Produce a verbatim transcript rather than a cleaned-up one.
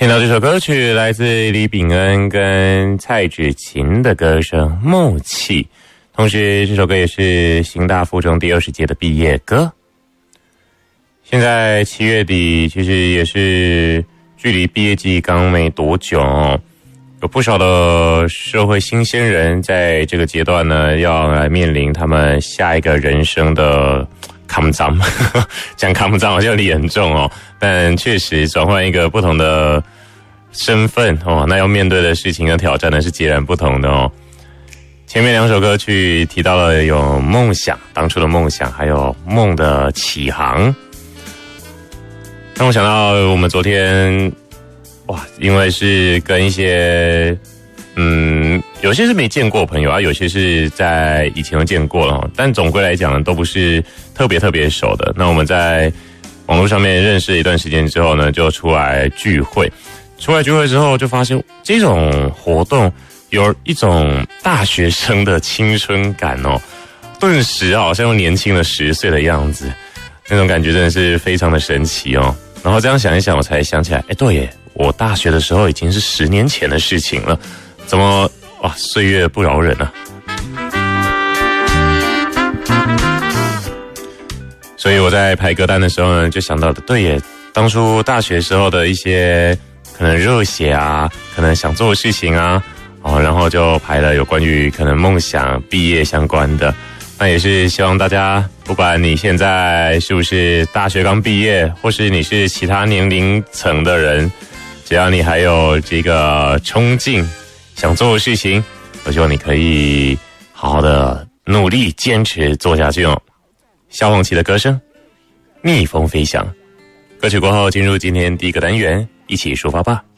听到这首歌曲来自李炳恩跟蔡芷琴的歌声《梦气》，同时这首歌也是刑大附中第二十届的毕业歌。现在七月底其实也是距离毕业季刚没多久哦，有不少的社会新鲜人在这个阶段呢要来面临他们下一个人生的抗战，讲抗战好像有点严重哦，但确实转换一个不同的身份哦，那要面对的事情和挑战呢是截然不同的哦。前面两首歌曲提到了有梦想，当初的梦想，还有梦的起航。让我想到我们昨天，哇，因为是跟一些，嗯，有些是没见过朋友啊，有些是在以前都见过了，但总归来讲呢，都不是特别特别熟的。那我们在网络上面认识一段时间之后呢，就出来聚会。出来聚会之后，就发现这种活动有一种大学生的青春感哦，顿时好像又年轻了十岁的样子，那种感觉真的是非常的神奇哦。然后这样想一想，我才想起来，哎，对耶，我大学的时候已经是十年前的事情了，怎么哇，岁月不饶人啊！所以我在排歌单的时候呢，就想到的，对耶，当初大学时候的一些可能热血啊，可能想做的事情啊，哦，然后就排了有关于可能梦想、毕业相关的。那也是希望大家，不管你现在是不是大学刚毕业，或是你是其他年龄层的人，只要你还有这个冲劲，想做的事情，我希望你可以好好的努力坚持做下去哦。萧煌奇的歌声，逆风飞翔。歌曲过后，进入今天第一个单元，一起出发吧。